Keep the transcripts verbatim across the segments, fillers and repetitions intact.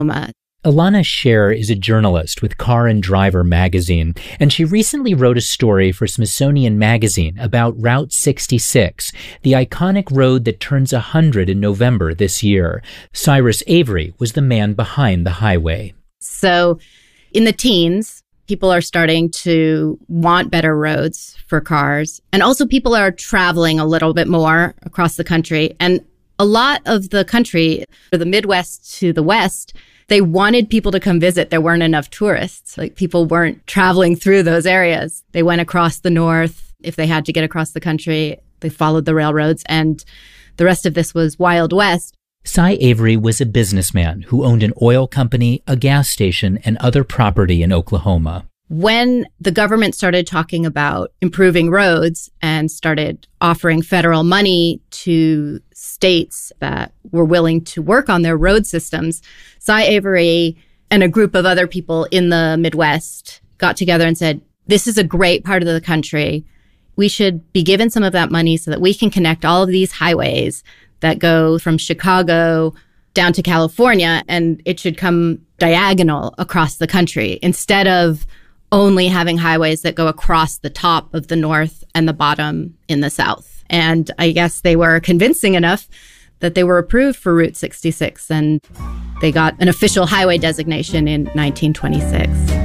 Oklahoma. Alana Scher is a journalist with Car and Driver magazine, and she recently wrote a story for Smithsonian Magazine about Route sixty-six, the iconic road that turns one hundred in November this year. Cyrus Avery was the man behind the highway. So in the teens, people are starting to want better roads for cars, and also people are traveling a little bit more across the country. And a lot of the country, from the Midwest to the West, they wanted people to come visit. There weren't enough tourists. Like, people weren't traveling through those areas. They went across the north. If they had to get across the country, they followed the railroads. And the rest of this was Wild West. Cy Avery was a businessman who owned an oil company, a gas station, and other property in Oklahoma. When the government started talking about improving roads and started offering federal money to states that were willing to work on their road systems, Cy Avery and a group of other people in the Midwest got together and said, this is a great part of the country. We should be given some of that money so that we can connect all of these highways that go from Chicago down to California, and it should come diagonal across the country instead of only having highways that go across the top of the north and the bottom in the south. And I guess they were convincing enough that they were approved for Route sixty-six, and they got an official highway designation in nineteen twenty-six.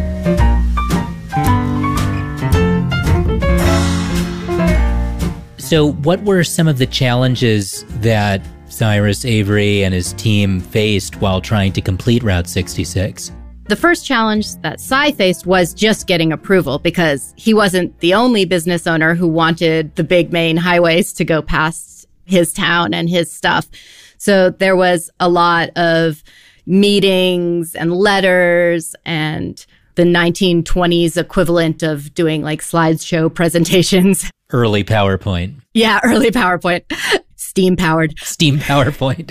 So what were some of the challenges that Cyrus Avery and his team faced while trying to complete Route sixty-six? The first challenge that Cy faced was just getting approval, because he wasn't the only business owner who wanted the big main highways to go past his town and his stuff. So there was a lot of meetings and letters and the nineteen twenties equivalent of doing like slideshow presentations. Early PowerPoint. Yeah, early PowerPoint. Steam powered. Steam PowerPoint.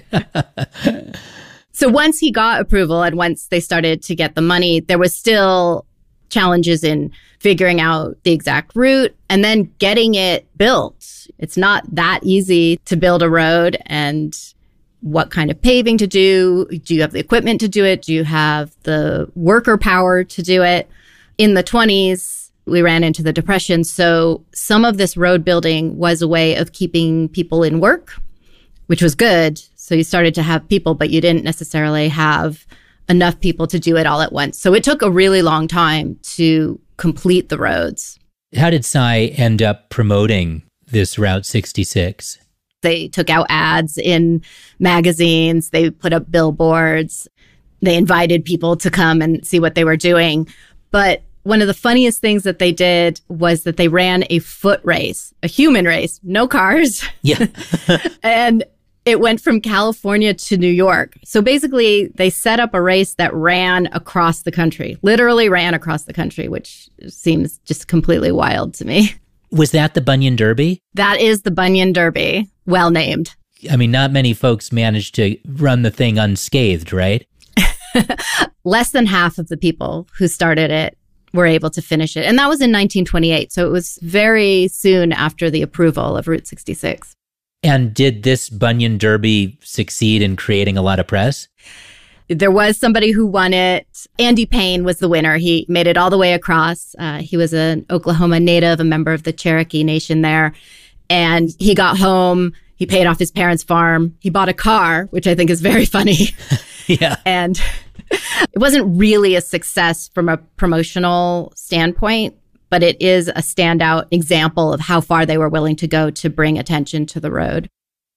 So once he got approval and once they started to get the money, there was still challenges in figuring out the exact route and then getting it built. It's not that easy to build a road, and what kind of paving to do. Do you have the equipment to do it? Do you have the worker power to do it? In the twenties, we ran into the Depression. So some of this road building was a way of keeping people in work, which was good. So you started to have people, but you didn't necessarily have enough people to do it all at once. So it took a really long time to complete the roads. How did Cy end up promoting this Route sixty-six? They took out ads in magazines. They put up billboards. They invited people to come and see what they were doing. But one of the funniest things that they did was that they ran a foot race, a human race, no cars. Yeah. And it went from California to New York. So basically, they set up a race that ran across the country, literally ran across the country, which seems just completely wild to me. Was that the Bunyan Derby? That is the Bunyan Derby. Well named. I mean, not many folks managed to run the thing unscathed, right? Less than half of the people who started it were able to finish it. And that was in nineteen twenty-eight. So it was very soon after the approval of Route sixty-six. And did this Bunyan Derby succeed in creating a lot of press? There was somebody who won it. Andy Payne was the winner. He made it all the way across. Uh, he was an Oklahoma native, a member of the Cherokee Nation there. And he got home. He paid off his parents' farm. He bought a car, which I think is very funny. Yeah. And it wasn't really a success from a promotional standpoint, but it is a standout example of how far they were willing to go to bring attention to the road.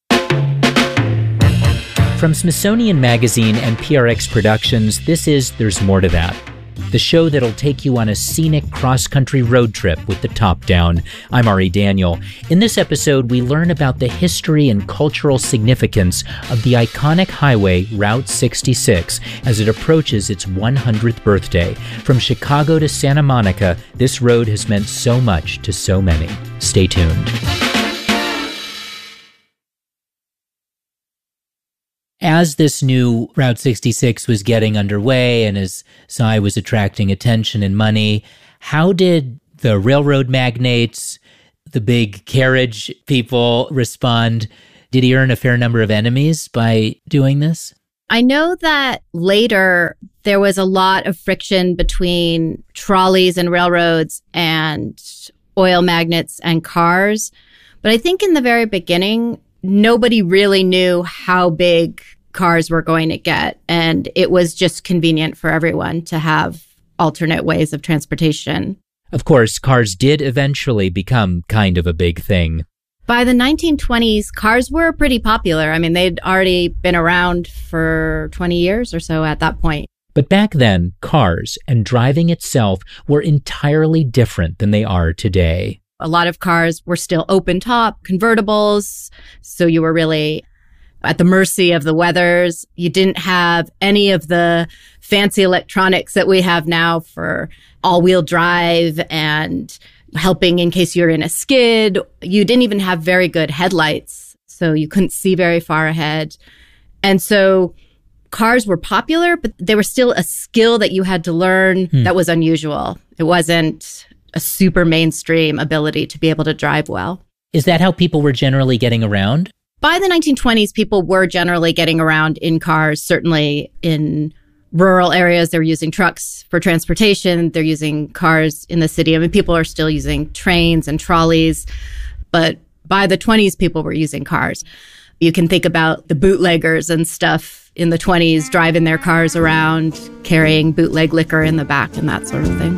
From Smithsonian Magazine and P R X Productions, this is There's More to That, the show that'll take you on a scenic cross-country road trip with the top down. I'm Ari Daniel. In this episode, we learn about the history and cultural significance of the iconic highway Route sixty-six as it approaches its one hundredth birthday. From Chicago to Santa Monica, this road has meant so much to so many. Stay tuned. As this new Route sixty-six was getting underway and as Cy was attracting attention and money, how did the railroad magnates, the big carriage people respond? Did he earn a fair number of enemies by doing this? I know that later there was a lot of friction between trolleys and railroads and oil magnates and cars. But I think in the very beginning, nobody really knew how big cars were going to get. And it was just convenient for everyone to have alternate ways of transportation. Of course, cars did eventually become kind of a big thing. By the nineteen twenties, cars were pretty popular. I mean, they'd already been around for twenty years or so at that point. But back then, cars and driving itself were entirely different than they are today. A lot of cars were still open top, convertibles. So you were really at the mercy of the weathers. You didn't have any of the fancy electronics that we have now for all-wheel drive and helping in case you're in a skid. You didn't even have very good headlights, so you couldn't see very far ahead. And so cars were popular, but they were still a skill that you had to learn hmm. that was unusual. It wasn't a super mainstream ability to be able to drive well. Is that how people were generally getting around? By the nineteen twenties, people were generally getting around in cars, certainly in rural areas. They're using trucks for transportation. They're using cars in the city. I mean, people are still using trains and trolleys, but by the twenties, people were using cars. You can think about the bootleggers and stuff in the twenties, driving their cars around, carrying bootleg liquor in the back and that sort of thing.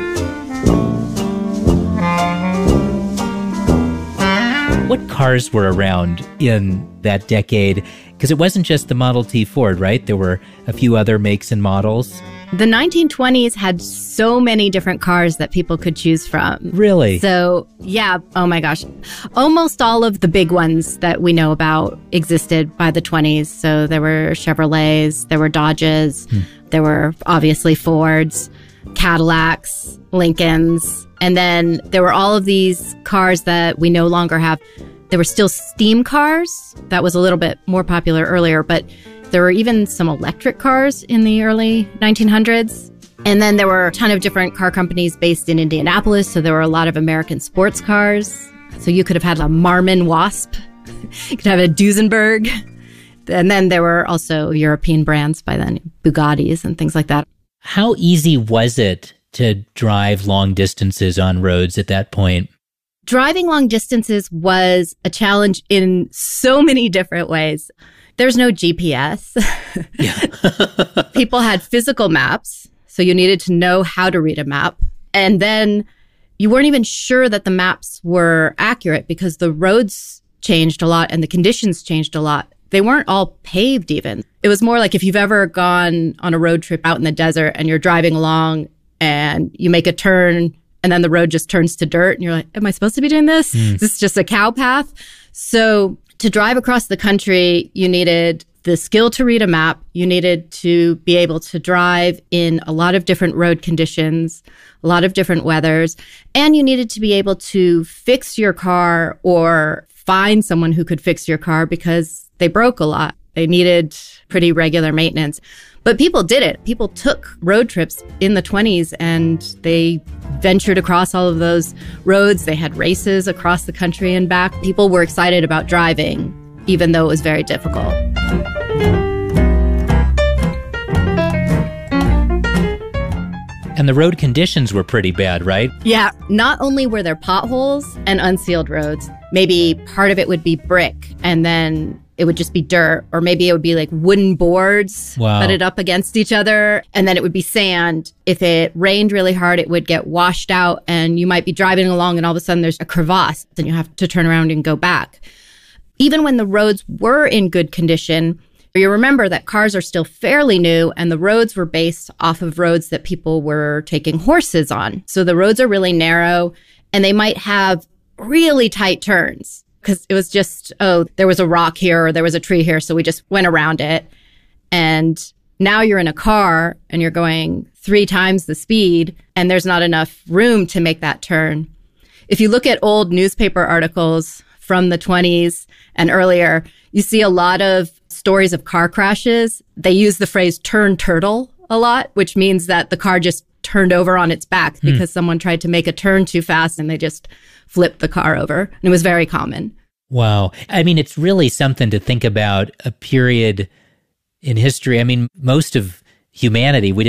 What cars were around in that decade? Because it wasn't just the Model T Ford, right? There were a few other makes and models. The nineteen twenties had so many different cars that people could choose from. Really? So, yeah. Oh my gosh. Almost all of the big ones that we know about existed by the twenties. So there were Chevrolets, there were Dodges, hmm. there were obviously Fords, Cadillacs, Lincolns. And then there were all of these cars that we no longer have. There were still steam cars. That was a little bit more popular earlier, but there were even some electric cars in the early nineteen hundreds. And then there were a ton of different car companies based in Indianapolis. So there were a lot of American sports cars. So you could have had a Marmon Wasp. You could have a Duesenberg. And then there were also European brands by then, Bugattis and things like that. How easy was it to drive long distances on roads at that point? Driving long distances was a challenge in so many different ways. There's no G P S. Yeah. People had physical maps, so you needed to know how to read a map. And then you weren't even sure that the maps were accurate because the roads changed a lot and the conditions changed a lot. They weren't all paved even. It was more like if you've ever gone on a road trip out in the desert and you're driving along and you make a turn and then the road just turns to dirt and you're like, am I supposed to be doing this? Mm. Is this just a cow path? So to drive across the country, you needed the skill to read a map. You needed to be able to drive in a lot of different road conditions, a lot of different weathers, and you needed to be able to fix your car or find someone who could fix your car because they broke a lot. They needed pretty regular maintenance. But people did it. People took road trips in the twenties and they ventured across all of those roads. They had races across the country and back. People were excited about driving, even though it was very difficult. And the road conditions were pretty bad, right? Yeah. Not only were there potholes and unsealed roads, maybe part of it would be brick and then it would just be dirt, or maybe it would be like wooden boards wow. butted up against each other, and then it would be sand. If it rained really hard, it would get washed out, and you might be driving along, and all of a sudden there's a crevasse, then you have to turn around and go back. Even when the roads were in good condition, you remember that cars are still fairly new, and the roads were based off of roads that people were taking horses on. So the roads are really narrow, and they might have really tight turns. Because it was just, oh, there was a rock here or there was a tree here, so we just went around it. And now you're in a car and you're going three times the speed and there's not enough room to make that turn. If you look at old newspaper articles from the twenties and earlier, you see a lot of stories of car crashes. They use the phrase turn turtle a lot, which means that the car just turned over on its back hmm. because someone tried to make a turn too fast and they just flipped the car over. And it was very common. Wow. I mean, it's really something to think about, a period in history. I mean, most of humanity, we